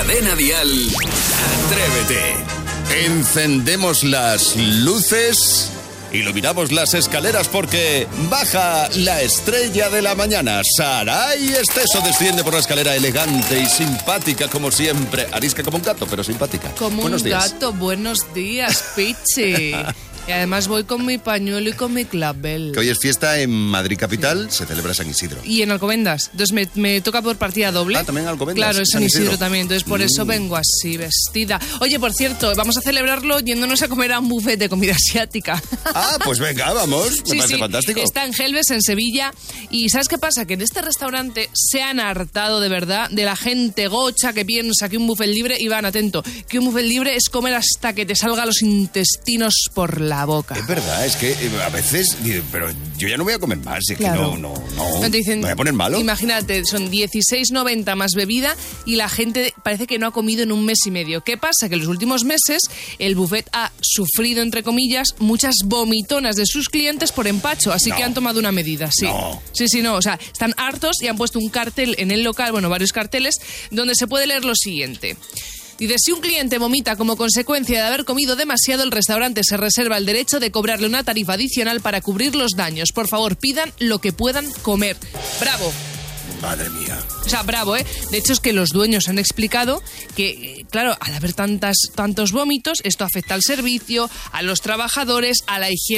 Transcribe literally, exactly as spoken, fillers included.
Cadena Dial, Atrévete. Encendemos las luces, iluminamos las escaleras porque baja la estrella de la mañana. Saray Esteso desciende por la escalera elegante y simpática como siempre. Arisca como un gato, pero simpática. Como buenos un días. gato, buenos días, Pichi. Y además voy con mi pañuelo y con mi clavel. Que hoy es fiesta en Madrid capital, se celebra San Isidro. Y en Alcobendas. Entonces me, me toca por partida doble. Ah, también en Alcobendas. Claro, es San Isidro, Isidro también. Entonces por mm. eso vengo así, vestida. Oye, por cierto, vamos a celebrarlo yéndonos a comer a un buffet de comida asiática. Ah, pues venga, vamos. Me sí, parece sí. fantástico. Está en Gelbes, en Sevilla. Y ¿sabes qué pasa? Que en este restaurante se han hartado de verdad de la gente gocha que piensa que un buffet libre, y van, atento, que un buffet libre es comer hasta que te salgan los intestinos por la boca. Es verdad, es que eh, a veces, pero yo ya no voy a comer más, es claro. que no, no, no. no te dicen, me voy a poner malo. Imagínate, son dieciséis noventa más bebida y la gente parece que no ha comido en un mes y medio. ¿Qué pasa? Que en los últimos meses el buffet ha sufrido, entre comillas, muchas vomitonas de sus clientes por empacho, así no. que han tomado una medida, sí. No. Sí, sí, no, o sea, están hartos y han puesto un cartel en el local, bueno, varios carteles, donde se puede leer lo siguiente. Dice, si un cliente vomita como consecuencia de haber comido demasiado, el restaurante se reserva el derecho de cobrarle una tarifa adicional para cubrir los daños. Por favor, pidan lo que puedan comer. ¡Bravo! Madre mía. O sea, bravo, ¿eh? De hecho, es que los dueños han explicado que, claro, al haber tantas, tantos vómitos, esto afecta al servicio, a los trabajadores, a la higiene